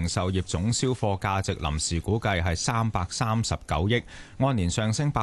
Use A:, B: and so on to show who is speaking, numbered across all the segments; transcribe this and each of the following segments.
A: 零售業總銷貨價值臨時估計係339億，按年上升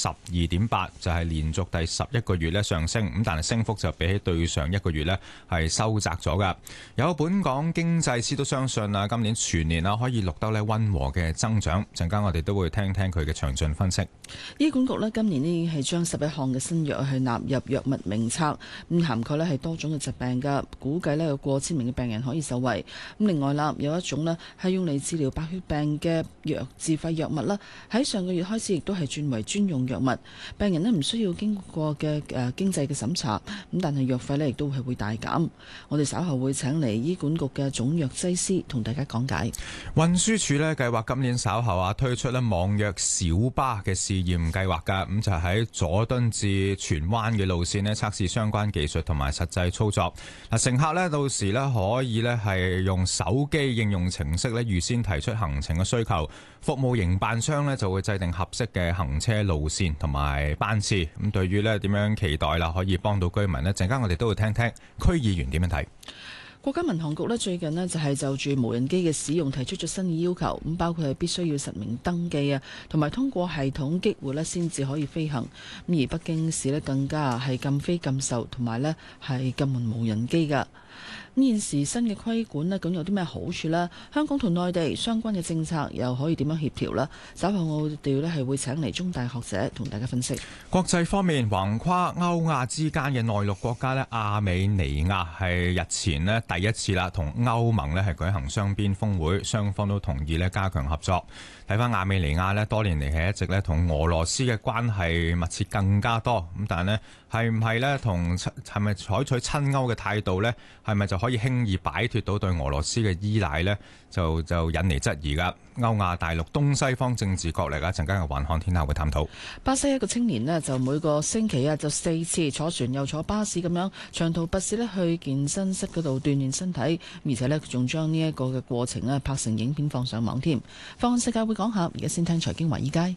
A: 12.8%，就係連續第11個月咧上升。咁但係升幅就比起對上一個月咧係收窄咗噶。有本港經濟師都相信啊，今年全年可以錄得咧溫和嘅增長。陣間我哋都會聽聽佢嘅詳盡分析。
B: 醫管局咧今年咧係將11項嘅新藥係納入藥物名冊，咁涵蓋咧係多種嘅疾病噶，估計咧有過千名嘅病人可以受惠。咁另外啦，有一種咧係用嚟治療白血病嘅自費藥物啦，喺上個月開始亦都係轉為專用藥物，病人咧唔需要經過嘅經濟嘅審查，咁但係藥費咧亦都係會大減。我哋稍後會請嚟醫管局嘅總藥劑師同大家講解。
A: 運輸署咧計劃今年稍後推出咧網約小巴嘅試驗計劃㗎，咁就喺佐敦至荃灣嘅路線咧測試相關技術同埋實際操作。嗱，乘客咧到時咧可以咧係用手機應用程式咧預先提出行程嘅需求，服務營辦商咧就會制定合適嘅行車路線同埋班次。咁對於咧點樣期待啦，可以幫到居民呢？陣間我哋都會聽聽區議員點樣睇。
B: 國家民航局咧最近呢就係就住無人機嘅使用提出咗新嘅要求，咁包括係必須要實名登記啊，同埋通過系統激活咧先至可以飛行。咁而北京市咧更加係禁飛禁售，同埋咧係禁運無人機噶。咁現時新嘅規管呢，咁有啲咩好處呢？香港同內地相關嘅政策又可以點樣協調呢？稍後我哋咧係會請嚟中大學者同大家分析。
A: 國際方面，橫跨歐亞之間嘅內陸國家呢，亞美尼亞係日前呢第一次啦，同歐盟呢係舉行雙邊峰會，雙方都同意呢加強合作。睇翻亞美尼亞呢，多年嚟係一直呢同俄羅斯嘅關係密切更加多，咁但係呢係唔係呢係咪採取親歐嘅態度呢？係咪就可以輕易擺脫到對俄羅斯嘅依賴呢？就引嚟質疑噶。歐亞大陸東西方政治角力啊，陣間嘅環看天下會探討。
B: 巴西一個青年呢，就每個星期就4次坐船又坐巴士咁樣長途跋涉呢去健身室嗰度鍛煉身體，而且呢仲將呢一個嘅過程呢拍成影片放上網添。放眼世界會講下，而家先聽財經華爾街。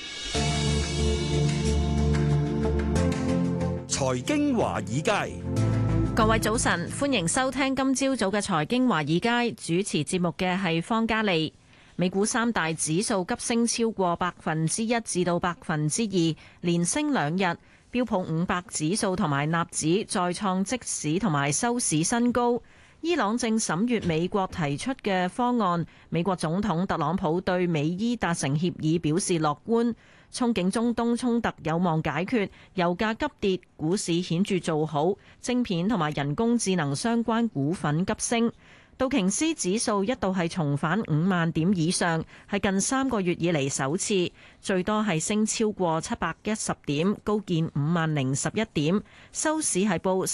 C: 財經華爾街，
D: 各位早晨，歡迎收聽今朝早嘅財經華爾街，主持節目嘅係方嘉利。美股三大指數急升超過1%至到2%，連升2日。標普500指數同埋納指再創即市同埋收市新高。伊朗正審閱美國提出嘅方案，美國總統特朗普對美伊達成協議表示樂觀，憧憬中東衝突有望解決，油價急跌，股市顯著做好，晶片同埋人工智能相關股份急升。道瓊斯指數一度係重返5萬點以上，係近3個月以嚟首次，最多係升超過710點，高見50011點，收市係報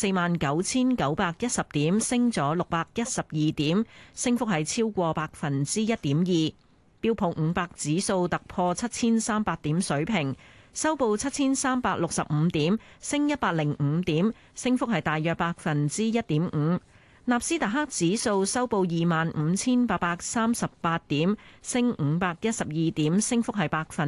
D: 49910點，升咗612點，升幅係超過1.2%。標普500指數突破7300點水平，收報7365點，升105點，升幅係大約1.5%。納斯達克指數收報25838點，升512點，升幅係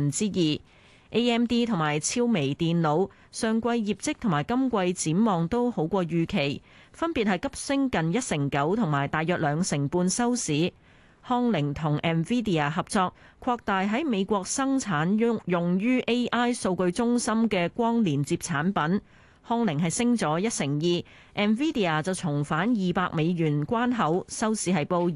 D: 2%。AMD 同埋超微電腦上季業績同埋今季展望都好過預期，分別係急升近1.9%同埋大約2.5%收市。康寧同 NVIDIA 合作，擴大喺美國生產用於 AI 數據中心嘅光連接產品。康寧係升咗1.2%，NVIDIA 就重返$200關口，收市係報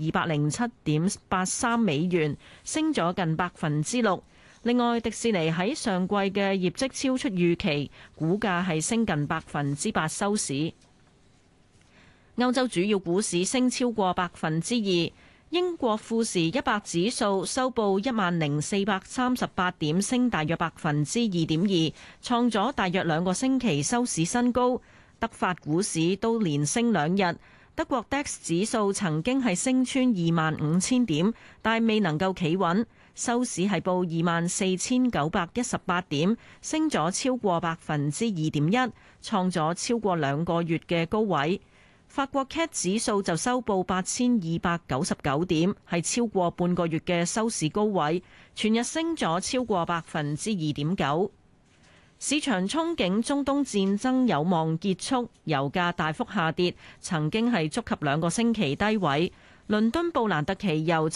D: 207.83美元，升咗近6%。另外，迪士尼喺上季嘅業績超出預期，股價係升近8%收市。歐洲主要股市升超過2%。英國富時100指數收報10,438點，升大約2.2%，創咗大約2個星期收市新高。德法股市都連升2日，德國 DAX 指數曾經係升穿25,000點，但未能夠企穩，收市係報24,918點，升咗超過2.1%，創咗超過2個月嘅高位。法國 CAC 指數就收報8,299點，係超過半個月嘅收市高位，全日升咗超過2.9%。市場憧憬中東戰爭有望結束，油價大幅下跌，曾經係觸及2個星期低位。倫敦布蘭特期油